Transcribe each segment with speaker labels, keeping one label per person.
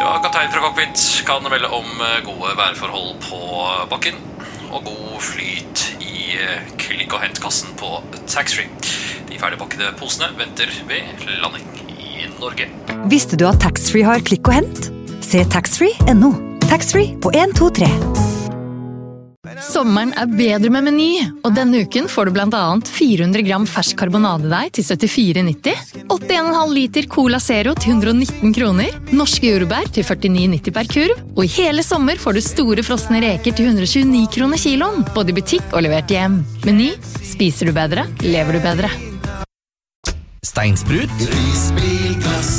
Speaker 1: Ja, kaptein fra cockpit kan melde om gode værforhold på bakken og god flyt i klikk- og hentkassen på taxfree. De ferdigpakkede posene venter ved landing i Norge.
Speaker 2: Visste du at taxfree har klikk og hent? Se taxfree.no. Taxfree på 1, 2, 3.
Speaker 3: Sommeren bedre med Meny, og denne uken får du blant annet 400 gram fersk karbonadedeig til 74,90, 81,5 liter Cola Zero til 119 kroner, norske jordbær til 49,90 per kurv, og i hele sommer får du store frosne reker til 129 kroner kiloen, både i butikk og levert hjem. Meny, spiser du bedre, lever du bedre.
Speaker 4: Steinsprut,
Speaker 5: Risbilglass.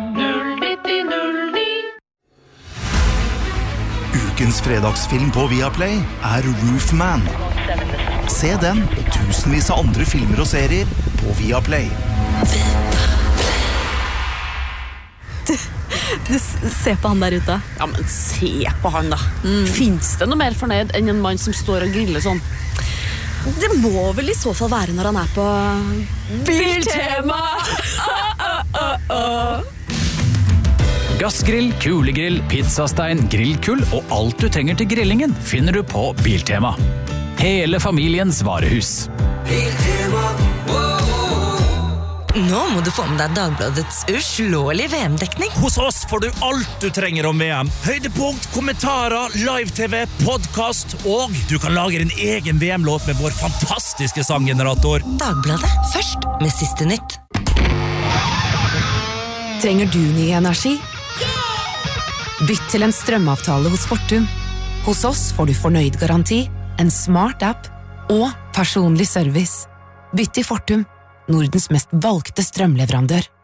Speaker 4: Ukens fredagsfilm på Viaplay Roofman. Se den og tusenvis av andre filmer og serier på Viaplay.
Speaker 6: Du ser på han der ute.
Speaker 7: Ja, men se på han da. Finns det noe mer fornøyd enn en mann som står og griller sånn?
Speaker 6: Det må vel i så fall være når han på
Speaker 7: Biltema!
Speaker 8: Gassgrill, kulegrill, pizzastein, grillkull og alt du trenger til grillingen finner du på Biltema. Hele familiens varehus.
Speaker 5: Biltema.
Speaker 9: Nå må du få med deg Dagbladets uslåelige VM-dekning.
Speaker 10: Hos oss får du alt du trenger om VM. Høydepunkt, kommentarer, live-tv, podcast, og du kan lage en egen VM-låt med vår fantastiske sanggenerator.
Speaker 9: Dagbladet, først med siste nytt.
Speaker 11: Trenger du ny energi? Bytt til en strømavtale hos Fortum. Hos oss får du fornøyd garanti, en smart app og personlig service. Bytt til Fortum, Nordens mest valgte strømleverandør.